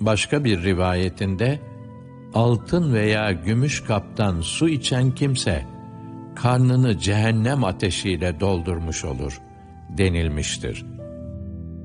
Başka bir rivayetinde, altın veya gümüş kaptan su içen kimse, karnını cehennem ateşiyle doldurmuş olur denilmiştir.